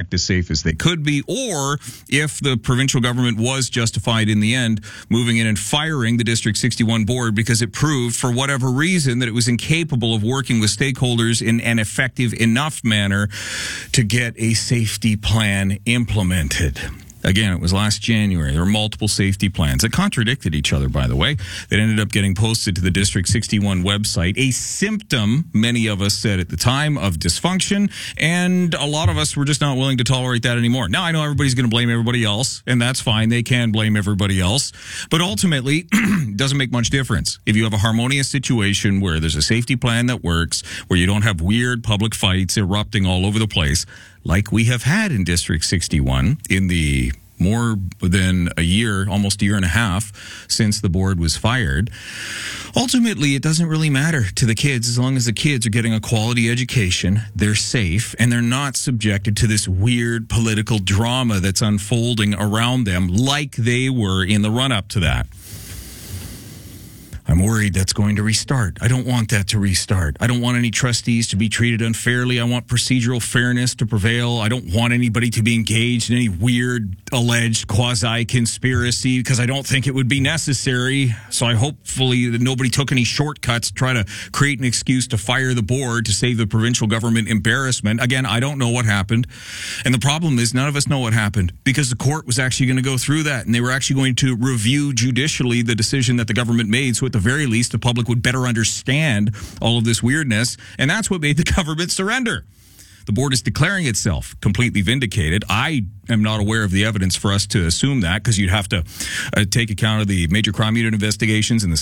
fact, as safe as they could be, or if the provincial government was justified in the end moving in and firing the District 61 board because it proved, for whatever reason, that it was incapable of working with stakeholders in an effective enough manner to get a safety plan implemented. Again, it was last January. There were multiple safety plans that contradicted each other, by the way, that ended up getting posted to the District 61 website. A symptom, many of us said at the time, of dysfunction, and a lot of us were just not willing to tolerate that anymore. Now, I know everybody's going to blame everybody else, and that's fine. They can blame everybody else. But ultimately, it doesn't make much difference. If you have a harmonious situation where there's a safety plan that works, where you don't have weird public fights erupting all over the place, like we have had in District 61 in the more than a year, almost a year and a half since the board was fired. Ultimately, it doesn't really matter to the kids as long as the kids are getting a quality education, they're safe, and they're not subjected to this weird political drama that's unfolding around them like they were in the run-up to that. I'm worried that's going to restart. I don't want that to restart. I don't want any trustees to be treated unfairly. I want procedural fairness to prevail. I don't want anybody to be engaged in any weird, alleged quasi-conspiracy because I don't think it would be necessary. So I hopefully that nobody took any shortcuts to try to create an excuse to fire the board to save the provincial government embarrassment. Again, I don't know what happened. And the problem is none of us know what happened because the court was actually going to go through that and they were actually going to review judicially the decision that the government made. So at the very least, the public would better understand all of this weirdness. And that's what made the government surrender. The board is declaring itself completely vindicated. I am not aware of the evidence for us to assume that because you'd have to take account of the major crime unit investigations in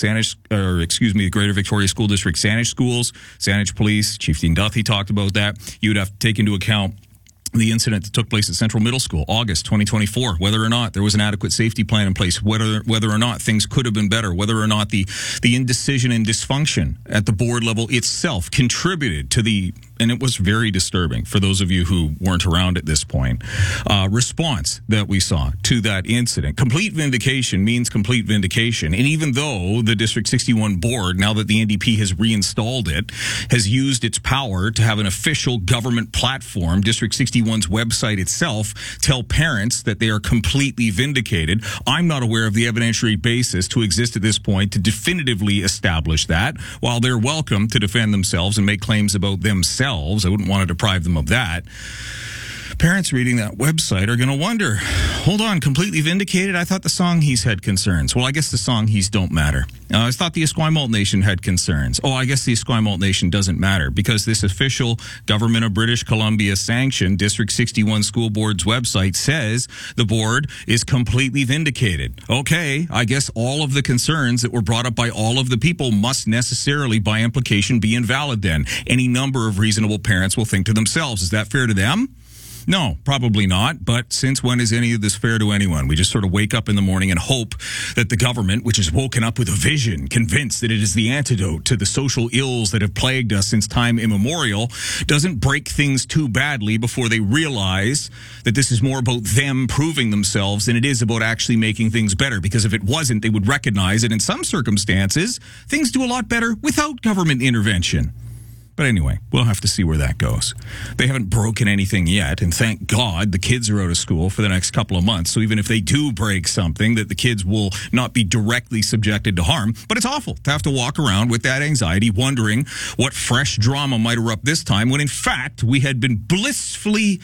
the Greater Victoria School District Saanich schools, Saanich Police. Chief Dean Duthie talked about that. You'd have to take into account the incident that took place at Central Middle School, August 2024, whether or not there was an adequate safety plan in place, whether or not things could have been better, whether or not the indecision and dysfunction at the board level itself contributed to the, and it was very disturbing for those of you who weren't around at this point, response that we saw to that incident. Complete vindication means complete vindication. And even though the District 61 board, now that the NDP has reinstalled it, has used its power to have an official government platform, District 61's website itself, tell parents that they are completely vindicated. I'm not aware of the evidentiary basis to exist at this point to definitively establish that. While they're welcome to defend themselves and make claims about themselves, I wouldn't want to deprive them of that. Parents reading that website are going to wonder, hold on, completely vindicated? I thought the Songhees had concerns. Well, I guess the Songhees don't matter. I thought the Esquimalt Nation had concerns. Oh, I guess the Esquimalt Nation doesn't matter because this official Government of British Columbia sanctioned District 61 School Board's website says the board is completely vindicated. Okay, I guess all of the concerns that were brought up by all of the people must necessarily, by implication, be invalid then. Any number of reasonable parents will think to themselves, is that fair to them? No, probably not. But since when is any of this fair to anyone? We just sort of wake up in the morning and hope that the government, which is woken up with a vision, convinced that it is the antidote to the social ills that have plagued us since time immemorial, doesn't break things too badly before they realize that this is more about them proving themselves than it is about actually making things better. Because if it wasn't, they would recognize that in some circumstances, things do a lot better without government intervention. But anyway, we'll have to see where that goes. They haven't broken anything yet, and thank God the kids are out of school for the next couple of months. So even if they do break something, that the kids will not be directly subjected to harm. But it's awful to have to walk around with that anxiety, wondering what fresh drama might erupt this time, when in fact we had been blissfully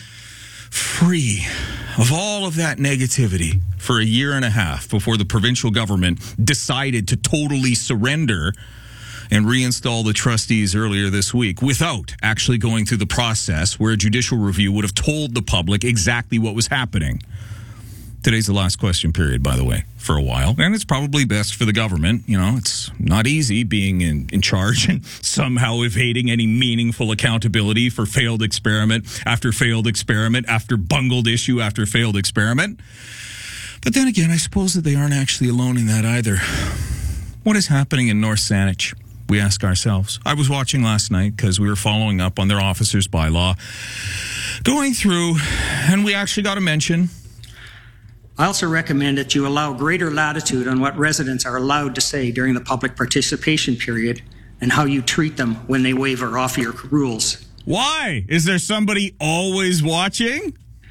free of all of that negativity for a year and a half before the provincial government decided to totally surrender and reinstall the trustees earlier this week without actually going through the process where a judicial review would have told the public exactly what was happening. Today's the last question period, by the way, for a while. And it's probably best for the government. You know, it's not easy being in charge and somehow evading any meaningful accountability for failed experiment after bungled issue after failed experiment. But then again, I suppose that they aren't actually alone in that either. What is happening in North Saanich? We ask ourselves. I was watching last night because we were following up on their officers' bylaw, going through, and we actually got a mention. I also recommend that you allow greater latitude on what residents are allowed to say during the public participation period and how you treat them when they waver off your rules. Why? Is there somebody always watching?